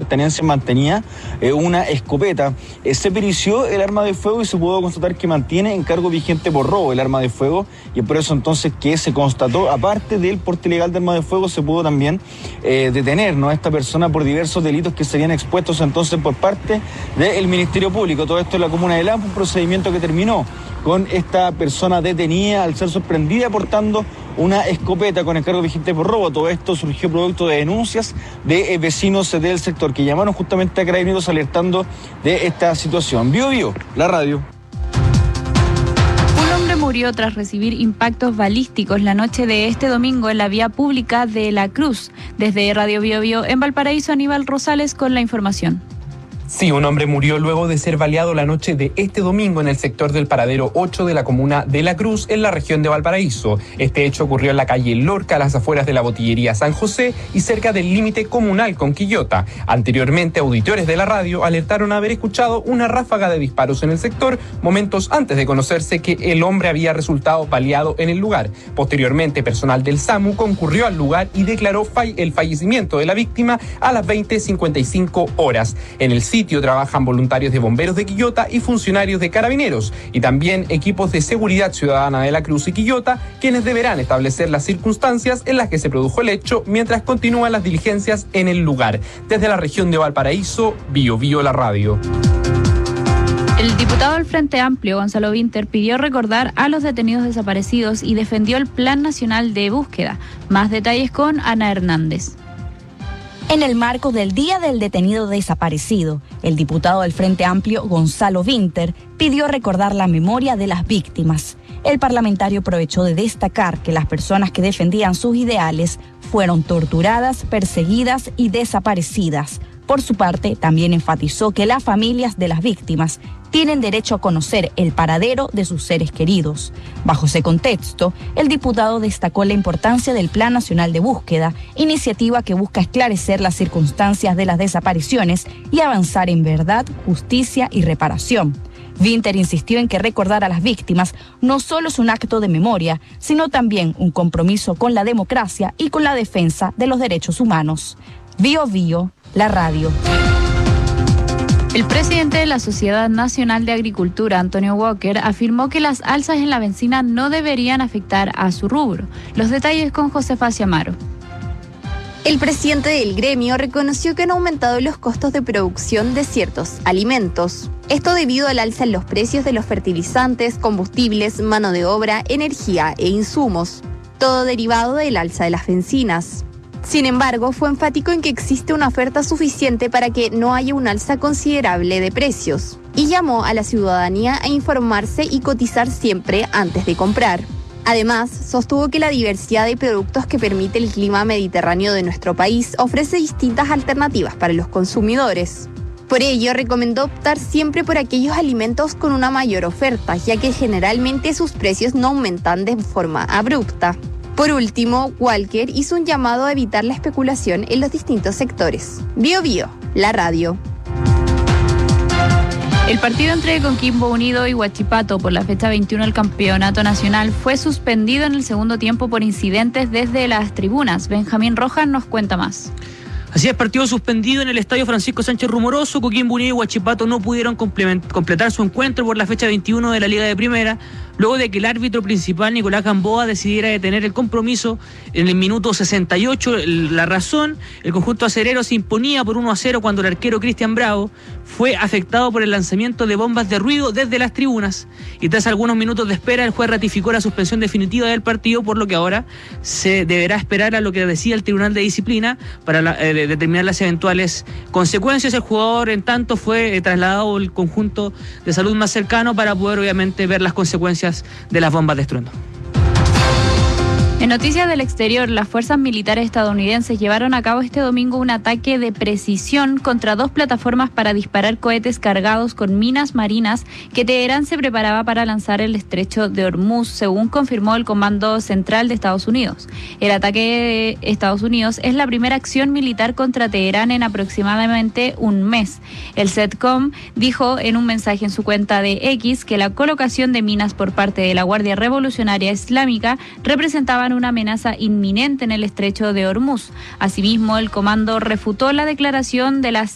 pertenencia mantenía una escopeta. Se perició el arma de fuego y se pudo constatar que mantiene en cargo vigente por robo el arma de fuego, y es por eso entonces que se constató, aparte del porte ilegal de arma de fuego, se pudo también detener, ¿no?, a esta persona por diversos delitos que serían expuestos entonces por parte del Ministerio Público. Todo esto en la comuna de Lampa, un procedimiento que terminó con esta persona detenida al ser sorprendida portando una escopeta con encargo vigente por robo. Todo esto surgió producto de denuncias de vecinos del sector que llamaron justamente a Carabineros alertando de esta situación. Bio Bio, la radio. Un hombre murió tras recibir impactos balísticos la noche de este domingo en la vía pública de La Cruz. Desde Radio Bio Bio en Valparaíso, Aníbal Rosales con la información. Sí, un hombre murió luego de ser baleado la noche de este domingo en el sector del Paradero 8 de la comuna de La Cruz, en la región de Valparaíso. Este hecho ocurrió en la calle Lorca, a las afueras de la botillería San José y cerca del límite comunal con Quillota. Anteriormente, auditores de la radio alertaron haber escuchado una ráfaga de disparos en el sector momentos antes de conocerse que el hombre había resultado baleado en el lugar. Posteriormente, personal del SAMU concurrió al lugar y declaró el fallecimiento de la víctima a las 20:55 horas. En el sitio trabajan voluntarios de bomberos de Quillota y funcionarios de Carabineros, y también equipos de seguridad ciudadana de La Cruz y Quillota, quienes deberán establecer las circunstancias en las que se produjo el hecho mientras continúan las diligencias en el lugar. Desde la región de Valparaíso, Bio Bio, la radio. El diputado del Frente Amplio, Gonzalo Vinter, pidió recordar a los detenidos desaparecidos y defendió el Plan Nacional de Búsqueda. Más detalles con Ana Hernández. En el marco del Día del Detenido Desaparecido, el diputado del Frente Amplio, Gonzalo Vinter, pidió recordar la memoria de las víctimas. El parlamentario aprovechó de destacar que las personas que defendían sus ideales fueron torturadas, perseguidas y desaparecidas. Por su parte, también enfatizó que las familias de las víctimas tienen derecho a conocer el paradero de sus seres queridos. Bajo ese contexto, el diputado destacó la importancia del Plan Nacional de Búsqueda, iniciativa que busca esclarecer las circunstancias de las desapariciones y avanzar en verdad, justicia y reparación. Vinter insistió en que recordar a las víctimas no solo es un acto de memoria, sino también un compromiso con la democracia y con la defensa de los derechos humanos. Bio Bio, la radio. El presidente de la Sociedad Nacional de Agricultura, Antonio Walker, afirmó que las alzas en la bencina no deberían afectar a su rubro. Los detalles con Josefa Ciamaro. El presidente del gremio reconoció que han aumentado los costos de producción de ciertos alimentos. Esto debido al alza en los precios de los fertilizantes, combustibles, mano de obra, energía e insumos. Todo derivado del alza de las bencinas. Sin embargo, fue enfático en que existe una oferta suficiente para que no haya un alza considerable de precios, y llamó a la ciudadanía a informarse y cotizar siempre antes de comprar. Además, sostuvo que la diversidad de productos que permite el clima mediterráneo de nuestro país ofrece distintas alternativas para los consumidores. Por ello, recomendó optar siempre por aquellos alimentos con una mayor oferta, ya que generalmente sus precios no aumentan de forma abrupta. Por último, Walker hizo un llamado a evitar la especulación en los distintos sectores. Bio Bio, la radio. El partido entre Coquimbo Unido y Huachipato por la fecha 21 del Campeonato Nacional fue suspendido en el segundo tiempo por incidentes desde las tribunas. Benjamín Rojas nos cuenta más. Así es, partido suspendido en el estadio Francisco Sánchez Rumoroso. Coquimbo Unido y Huachipato no pudieron completar su encuentro por la fecha 21 de la Liga de Primera, luego de que el árbitro principal, Nicolás Gamboa, decidiera detener el compromiso en el minuto 68. La razón, el conjunto acerero se imponía por 1-0 cuando el arquero Cristian Bravo fue afectado por el lanzamiento de bombas de ruido desde las tribunas, y tras algunos minutos de espera el juez ratificó la suspensión definitiva del partido, por lo que ahora se deberá esperar a lo que decida el Tribunal de Disciplina para determinar las eventuales consecuencias. El jugador en tanto fue trasladado al conjunto de salud más cercano para poder obviamente ver las consecuencias de las bombas de estruendo. En noticias del exterior, las fuerzas militares estadounidenses llevaron a cabo este domingo un ataque de precisión contra 2 plataformas para disparar cohetes cargados con minas marinas que Teherán se preparaba para lanzar el estrecho de Hormuz, según confirmó el Comando Central de Estados Unidos. El ataque de Estados Unidos es la primera acción militar contra Teherán en aproximadamente un mes. El CENTCOM dijo en un mensaje en su cuenta de X que la colocación de minas por parte de la Guardia Revolucionaria Islámica representaba una amenaza inminente en el estrecho de Hormuz. Asimismo, el comando refutó la declaración de la